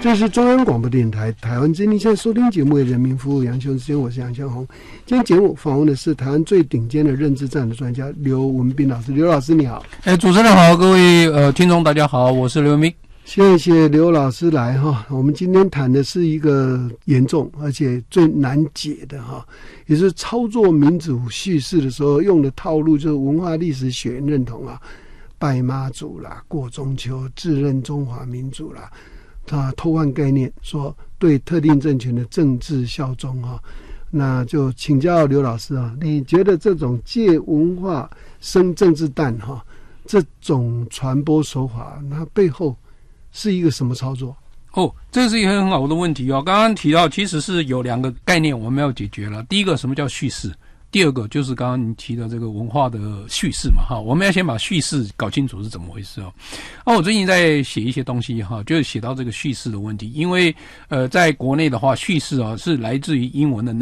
这是中央广播电台台湾之音，现在收听节目为人民服务，杨秋之，我是杨秋红。今天节目访问的是台湾最顶尖的认知战的专家刘文彬老师。刘老师你好。 主持人好，各位听众大家好，我是刘文彬。 谢谢刘老师来哈。我们今天谈的是一个严重而且最难解的哈，也是操作民主叙事的时候用的套路，就是文化历史血缘认同啊，拜妈祖啦，过中秋，自认中华民族啦，他偷换概念，说对特定政权的政治效忠哈。那就请教刘老师啊，你觉得这种借文化生政治弹哈，这种传播手法，那背后是一个什么操作？ 这是一个很好的问题哦。刚刚提到，其实是有两个概念我们要解决了。第一个，什么叫叙事？第二个就是刚刚你提的这个文化的叙事嘛，哈，我们要先把叙事搞清楚是怎么回事哦。我最近在写一些东西哈，就是写到这个叙事的问题，因为在国内的话，叙事啊是来自于英文的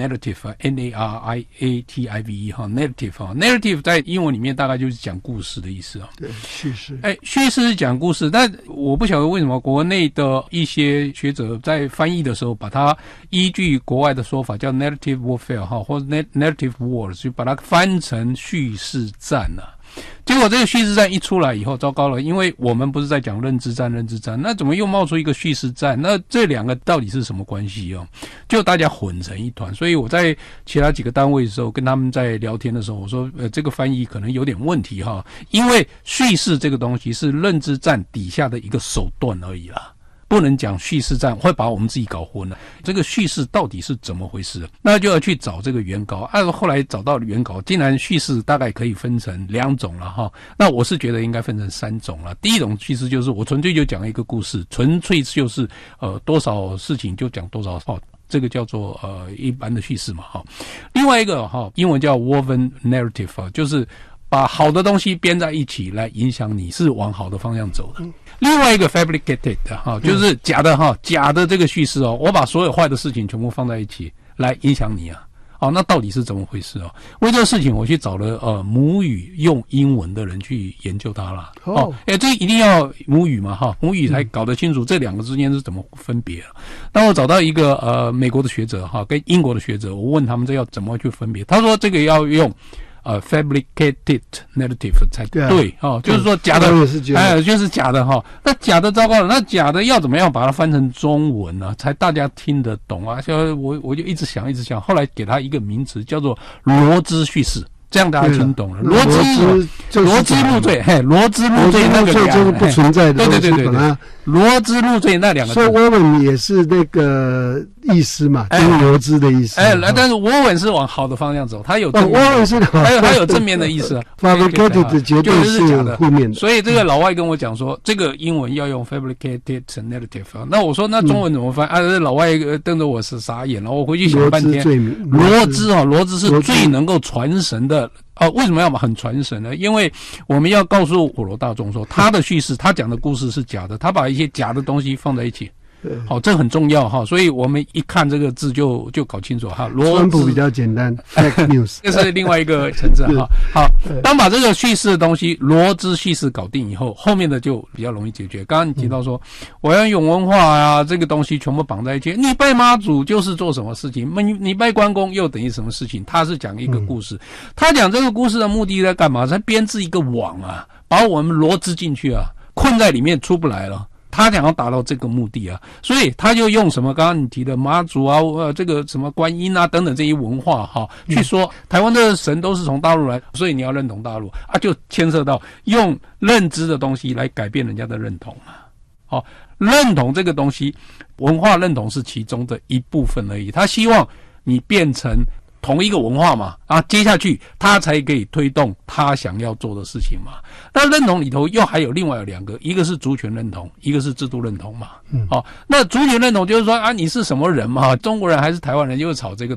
narrative，N-A-R-I-A-T-I-V-E 哈 ，narrative 啊 ，narrative 在英文里面大概就是讲故事的意思啊。 对，叙事。 叙事是讲故事，但我不晓得为什么国内的一些学者在翻译的时候，把它依据国外的说法叫 narrative warfare 哈，或者 narrative war。就把它翻成叙事战啊，结果这个叙事战一出来以后，糟糕了，因为我们不是在讲认知战，那怎么又冒出一个叙事战？那这两个到底是什么关系哦？就大家混成一团。所以我在其他几个单位的时候，跟他们在聊天的时候，我说这个翻译可能有点问题哈，因为叙事这个东西是认知战底下的一个手段而已啦。不能讲叙事战，会把我们自己搞混了。这个叙事到底是怎么回事？那就要去找这个原稿。后来找到原稿，竟然叙事大概可以分成两种了哈。那我是觉得应该分成三种了。第一种叙事就是我纯粹就讲一个故事，纯粹就是多少事情就讲多少话。这个叫做一般的叙事嘛哈。另外一个哈，英文叫 woven narrative， 就是把好的东西编在一起来影响你是往好的方向走的。另外一个 fabricated 哈，就是假的哈，假的这个叙事哦，我把所有坏的事情全部放在一起来影响你啊。那到底是怎么回事哦？为这个事情我去找了母语用英文的人去研究它了。这一定要母语嘛哈，母语才搞得清楚这两个之间是怎么分别了。当我找到一个美国的学者哈，跟英国的学者，我问他们这要怎么去分别，他说这个要用fabricated narrative 才对哈，就是说假的，就是假的哈。那假的糟糕了，那假的要怎么样把它翻成中文呢？才大家听得懂啊？我就一直想，后来给它一个名词叫做罗兹叙事。这样大家听懂了，罗兹入罪，罗兹入罪那个就是不存在的， 对，罗兹入罪那两个字， 所以沃文也是那个意思嘛，就是罗兹的意思。 但是沃文是往好的方向走，他有沃文是他有正面的意思 ，fabricated 绝对是负面的。 所以这个老外跟我讲说，这个英文要用 fabricated narrative。那我说那中文怎么翻？老外瞪着我是傻眼了，我回去想半天。罗兹是最能够传神的。为什么要很传神呢？因为我们要告诉普罗大众说，他的叙事，他讲的故事是假的，他把一些假的东西放在一起。好，这很重要哈，所以我们一看这个字就搞清楚哈。 川普比较简单 ，fake news， 这是另外一个层次哈。好，当把这个叙事的东西罗兹叙事搞定以后，后面的就比较容易解决。刚刚你提到说，我要用文化啊，这个东西全部绑在一起。你拜妈祖就是做什么事情，你拜关公又等于什么事情？他是讲一个故事，他讲这个故事的目的在干嘛？在编织一个网啊，把我们罗织进去啊，困在里面出不来了。他想要达到这个目的啊，所以他就用什么刚刚你提的妈祖啊，这个什么观音啊等等这些文化哈，去说台湾的神都是从大陆来，所以你要认同大陆啊，就牵涉到用认知的东西来改变人家的认同嘛。好，认同这个东西，文化认同是其中的一部分而已，他希望你变成同一个文化嘛，接下去他才可以推动他想要做的事情嘛。那认同里头又还有另外有两个，一个是族群认同，一个是制度认同嘛。那族群认同就是说你是什么人嘛，中国人还是台湾人，就会吵这个